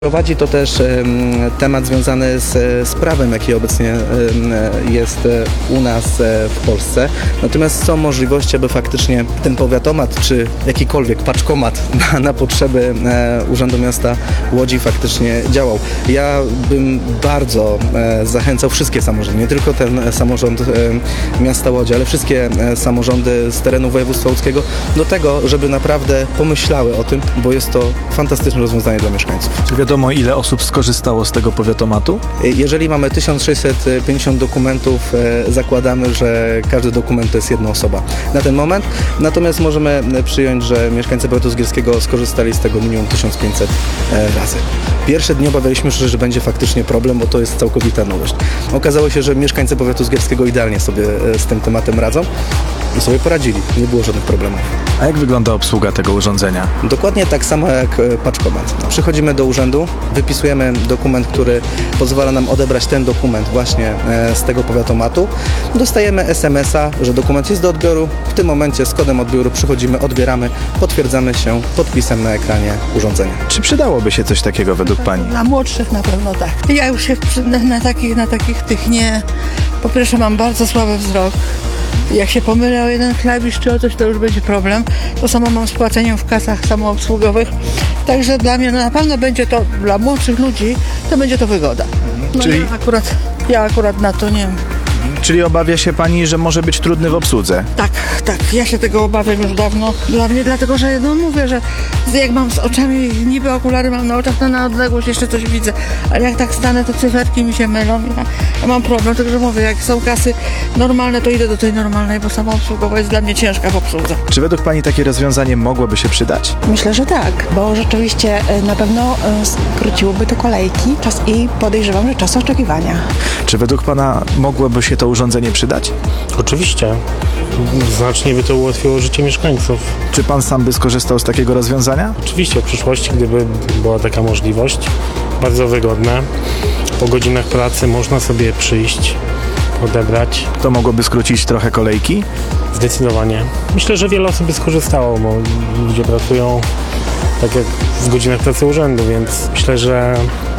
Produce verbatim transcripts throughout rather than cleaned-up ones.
Prowadzi to też um, temat związany z, z prawem, jaki obecnie um, jest u nas w Polsce. Natomiast są możliwości, aby faktycznie ten powiatomat, czy jakikolwiek paczkomat na, na potrzeby e, Urzędu Miasta Łodzi faktycznie działał. Ja bym bardzo e, zachęcał wszystkie samorządy, nie tylko ten samorząd e, Miasta Łodzi, ale wszystkie e, samorządy z terenu województwa łódzkiego do tego, żeby naprawdę pomyślały o tym, bo jest to fantastyczne rozwiązanie dla mieszkańców. Czy wiadomo, ile osób skorzystało z tego powiatomatu? Jeżeli mamy tysiąc sześćset pięćdziesiąt dokumentów, zakładamy, że każdy dokument to jest jedna osoba na ten moment. Natomiast możemy przyjąć, że mieszkańcy powiatu zgierskiego skorzystali z tego minimum tysiąc pięćset razy. Pierwsze dni obawialiśmy się, że będzie faktycznie problem, bo to jest całkowita nowość. Okazało się, że mieszkańcy powiatu zgierskiego idealnie sobie z tym tematem radzą i sobie poradzili. Nie było żadnych problemów. A jak wygląda obsługa tego urządzenia? Dokładnie tak samo jak paczkomat. Przychodzimy do urzędu, wypisujemy dokument, który pozwala nam odebrać ten dokument właśnie z tego powiatomatu. Dostajemy es em es a, że dokument jest do odbioru. W tym momencie z kodem odbioru przychodzimy, odbieramy, potwierdzamy się podpisem na ekranie urządzenia. Czy przydałoby się coś takiego według Pani? Dla młodszych na pewno tak. Ja już się na, na, takich, na takich tych nie... Po pierwsze mam bardzo słaby wzrok. Jak się pomylę o jeden klawisz czy o coś, to już będzie problem. To samo mam z płaceniem w kasach samoobsługowych. Także dla mnie no na pewno będzie to, dla młodszych ludzi, to będzie to wygoda. No Czyli- ja akurat, ja akurat na to nie wiem. Czyli obawia się Pani, że może być trudny w obsłudze? Tak, tak, ja się tego obawiam już dawno. Dla mnie, dlatego że no mówię, że jak mam z oczami, niby okulary mam na oczach, to na odległość jeszcze coś widzę, ale jak tak stanę, to cyferki mi się mylą. Ja, ja mam problem, także mówię, jak są kasy normalne, to idę do tej normalnej, bo samoobsługowa jest dla mnie ciężka w obsłudze. Czy według Pani takie rozwiązanie mogłoby się przydać? Myślę, że tak, bo rzeczywiście y, na pewno y, skróciłoby to kolejki czas i podejrzewam, że czas oczekiwania. Czy według Pana mogłoby się to urządzenie przydać? Oczywiście. Znacznie by to ułatwiło życie mieszkańców. Czy Pan sam by skorzystał z takiego rozwiązania? Oczywiście w przyszłości, gdyby była taka możliwość, bardzo wygodne. Po godzinach pracy można sobie przyjść, odebrać. To mogłoby skrócić trochę kolejki? Zdecydowanie. Myślę, że wiele osób by skorzystało, bo ludzie pracują tak jak w godzinach pracy urzędu, więc myślę, że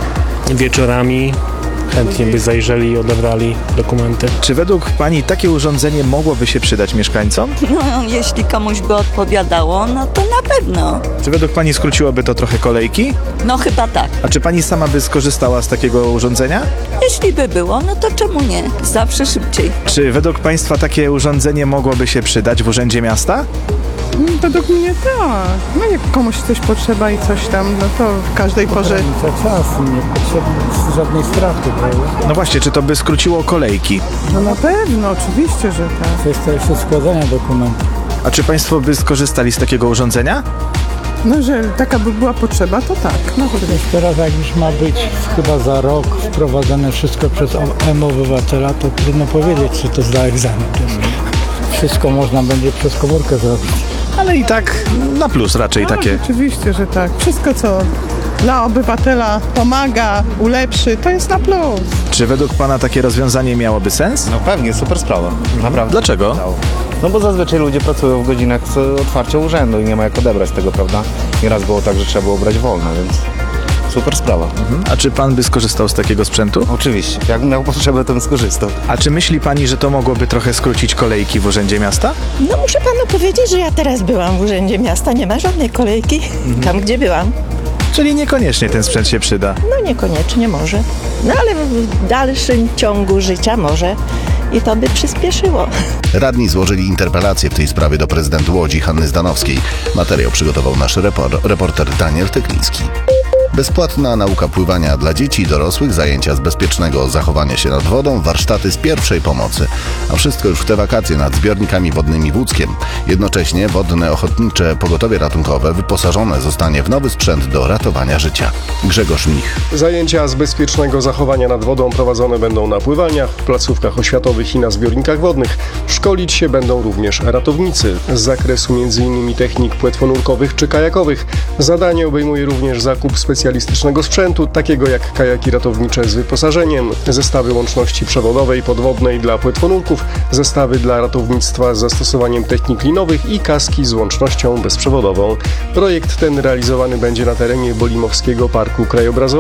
wieczorami chętnie by zajrzeli i odebrali dokumenty. Czy według Pani takie urządzenie mogłoby się przydać mieszkańcom? No, jeśli komuś by odpowiadało, no to na pewno. Czy według Pani skróciłoby to trochę kolejki? No chyba tak. A czy Pani sama by skorzystała z takiego urządzenia? Jeśli by było, no to czemu nie? Zawsze szybciej. Czy według Państwa takie urządzenie mogłoby się przydać w Urzędzie Miasta? Według mnie tak. No jak komuś coś potrzeba i coś tam, no to w każdej porze. Ogranicza czas i nie potrzeba żadnej straty, prawda? No właśnie, czy to by skróciło kolejki? No na pewno, oczywiście, że tak. Kwestia jeszcze składania dokumentów. A czy Państwo by skorzystali z takiego urządzenia? No, że taka by była potrzeba, to tak. No, Natomiast teraz jak już ma być chyba za rok wprowadzane wszystko przez M-Obywatela, to trudno powiedzieć, czy to zda egzamin. To jest, wszystko można będzie przez komórkę zrobić. Ale i tak na plus raczej tak, takie. oczywiście, że tak. Wszystko, co dla obywatela pomaga, ulepszy, to jest na plus. Czy według Pana takie rozwiązanie miałoby sens? No pewnie, super sprawa. Naprawdę. Dlaczego? No bo zazwyczaj ludzie pracują w godzinach z otwarcia urzędu i nie ma jak odebrać tego, prawda? Nieraz było tak, że trzeba było brać wolno, więc super sprawa. Mhm. A czy Pan by skorzystał z takiego sprzętu? Oczywiście. Jak miał potrzebę, to bym skorzystał. A czy myśli Pani, że to mogłoby trochę skrócić kolejki w Urzędzie Miasta? No muszę panu powiedzieć, że ja teraz byłam w Urzędzie Miasta, nie ma żadnej kolejki tam, gdzie byłam. Czyli niekoniecznie ten sprzęt się przyda. No niekoniecznie może, no ale w dalszym ciągu życia może i to by przyspieszyło. Radni złożyli interpelację w tej sprawie do prezydent Łodzi Hanny Zdanowskiej. Materiał przygotował nasz repor- reporter Daniel Tykliński. Bezpłatna nauka pływania dla dzieci i dorosłych, zajęcia z bezpiecznego zachowania się nad wodą, warsztaty z pierwszej pomocy. A wszystko już w te wakacje nad zbiornikami wodnymi w Łódzkiem. Jednocześnie Wodne Ochotnicze Pogotowie Ratunkowe wyposażone zostanie w nowy sprzęt do ratowania życia. Grzegorz Mich. Zajęcia z bezpiecznego zachowania nad wodą prowadzone będą na pływaniach, w placówkach oświatowych i na zbiornikach wodnych. Szkolić się będą również ratownicy z zakresu między innymi technik płetwonurkowych czy kajakowych. Zadanie obejmuje również zakup specjalistycznego sprzętu, takiego jak kajaki ratownicze z wyposażeniem, zestawy łączności przewodowej, podwodnej dla płetwonurków, zestawy dla ratownictwa z zastosowaniem technik linowych i kaski z łącznością bezprzewodową. Projekt ten realizowany będzie na terenie Bolimowskiego Parku Krajobrazowego.